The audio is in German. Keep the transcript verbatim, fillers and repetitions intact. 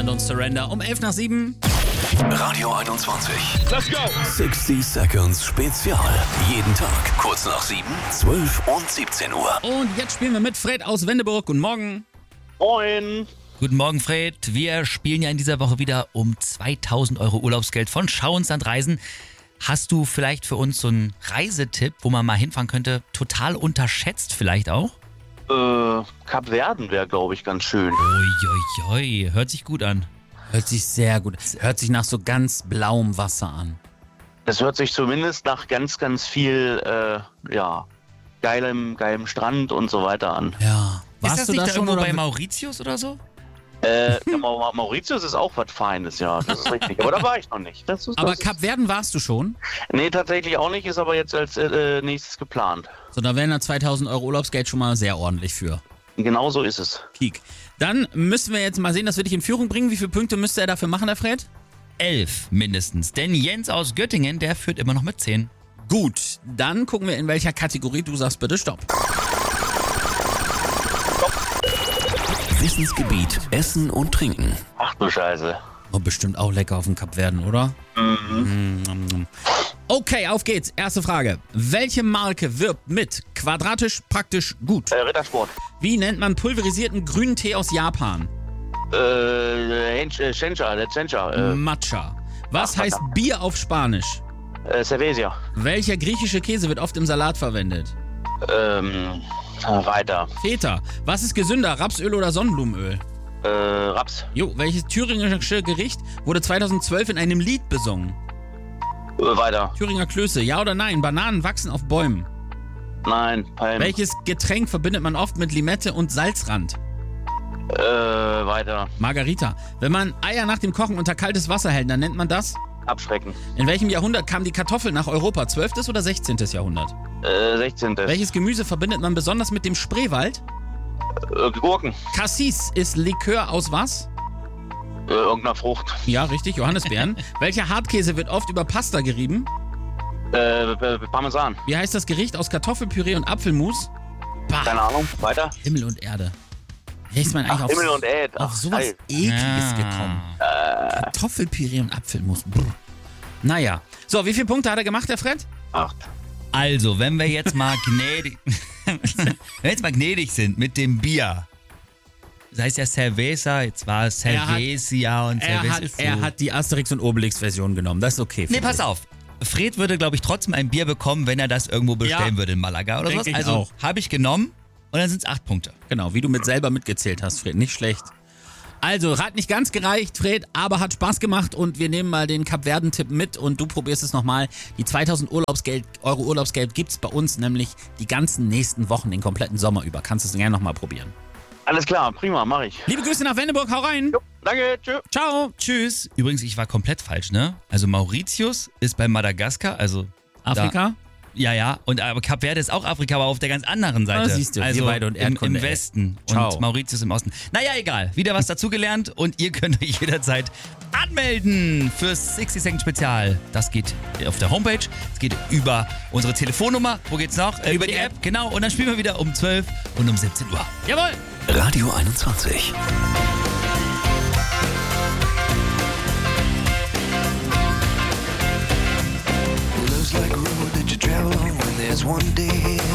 Island und Surrender um elf nach sieben. Radio einundzwanzig. Let's go! sechzig Seconds Spezial. Jeden Tag kurz nach sieben, zwölf und siebzehn Uhr. Und jetzt spielen wir mit Fred aus Wendeburg. Guten Morgen. Moin! Guten Morgen, Fred. Wir spielen ja in dieser Woche wieder um zweitausend Euro Urlaubsgeld von Schauensland Reisen. Hast du vielleicht für uns so einen Reisetipp, wo man mal hinfahren könnte? Total unterschätzt vielleicht auch? Äh, Kap Verden wäre, glaube ich, ganz schön. Uiuiui, hört sich gut an. Hört sich sehr gut. Hört sich nach so ganz blauem Wasser an. Das hört sich zumindest nach ganz, ganz viel, äh, ja, geilem, geilem Strand und so weiter an. Ja. Warst ist das du nicht da da schon irgendwo oder? bei Mauritius oder so? Äh, ja, Ma- Mauritius ist auch was Feines, ja, das ist richtig. Aber da war ich noch nicht. Das ist, Aber das Kap Verden warst du schon? ist, nee, tatsächlich auch nicht, ist aber jetzt als äh, nächstes geplant. So, da wären da zweitausend Euro Urlaubsgeld schon mal sehr ordentlich für. Genau so ist es. Kiek. Dann müssen wir jetzt mal sehen, dass wir dich in Führung bringen. Wie viele Punkte müsste er dafür machen, der Fred? Elf mindestens. Denn Jens aus Göttingen, der führt immer noch mit zehn. Gut, dann gucken wir, in welcher Kategorie du sagst bitte Stopp. Wissensgebiet Essen und Trinken. Ach du Scheiße. Oh, bestimmt auch lecker auf dem Kap Verden, oder? Mhm. Okay, auf geht's. Erste Frage. Welche Marke wirbt mit quadratisch, praktisch, gut? Äh, Rittersport. Wie nennt man pulverisierten grünen Tee aus Japan? Äh, Hench- äh, Shencha, der Shencha. Äh, Matcha. Was Ach, heißt verdammt. Bier auf Spanisch? äh, Cervesia. Welcher griechische Käse wird oft im Salat verwendet? Ähm, äh, weiter. Feta. Was ist gesünder, Rapsöl oder Sonnenblumenöl? Äh, Raps. Jo, welches thüringische Gericht wurde zweitausendzwölf in einem Lied besungen? Äh, weiter. Thüringer Klöße, ja oder nein? Bananen wachsen auf Bäumen. Nein, Palm. Welches Getränk verbindet man oft mit Limette und Salzrand? Äh, weiter. Margarita. Wenn man Eier nach dem Kochen unter kaltes Wasser hält, dann nennt man das? Abschrecken. In welchem Jahrhundert kam die Kartoffel nach Europa? zwölftes oder sechzehntes Jahrhundert? Äh, sechzehntes. Welches Gemüse verbindet man besonders mit dem Spreewald? Äh, Gurken. Cassis ist Likör aus was? Äh, irgendeiner Frucht. Ja, richtig, Johannisbeeren. Welcher Hartkäse wird oft über Pasta gerieben? Äh, P- Parmesan. Wie heißt das Gericht aus Kartoffelpüree und Apfelmus? Bah, Keine Ahnung. Weiter. Himmel und Erde. Wie ist man eigentlich Ach, auf, Himmel und Erd. auf Ach, sowas geil. Ekliges Ja. gekommen? Kartoffelpüree und Apfelmus. Brr. Naja. So, wie viele Punkte hat er gemacht, der Fred? Acht. Also, wenn wir jetzt mal gnädig, wenn wir jetzt mal gnädig sind mit dem Bier. Das heißt ja Cerveza, jetzt war es Er hat- Cervezia und Er Cerveza hat, ist so. er hat die Asterix- und Obelix-Version genommen. Das ist okay. Nee, finde pass ich. auf. Fred würde, glaube ich, trotzdem ein Bier bekommen, wenn er das irgendwo bestellen Ja. würde in Malaga oder Denk sowas. ich Also auch. habe ich genommen und dann sind es acht Punkte. Genau, wie du mit selber mitgezählt hast, Fred. Nicht schlecht. Also, hat nicht ganz gereicht, Fred, aber hat Spaß gemacht und wir nehmen mal den Kap-Verden-Tipp mit und du probierst es nochmal. Die zweitausend Urlaubsgeld, Euro Urlaubsgeld gibt's bei uns nämlich die ganzen nächsten Wochen, den kompletten Sommer über. Kannst du es gerne nochmal probieren. Alles klar, prima, mach ich. Liebe Grüße nach Wendeburg, hau rein. Jo, danke, tschö. Ciao. Tschüss. Übrigens, ich war komplett falsch, ne? Also Mauritius ist bei Madagaskar, also Afrika? Da, ja, ja. Und aber Kap Verde ist auch Afrika, aber auf der ganz anderen Seite. Ah, siehst du, wir also beide und im, Erdkunde, im ey. Westen Ciao. und Mauritius im Osten. Naja, egal. Wieder was dazugelernt und ihr könnt euch jederzeit anmelden fürs sechzig Second Spezial. Das geht auf der Homepage. Es geht über unsere Telefonnummer. Wo geht's noch? Äh, über die App, genau. Und dann spielen wir wieder um zwölf und um siebzehn Uhr. Jawohl. Radio einundzwanzig. Love's like a road that you travel on when there's one day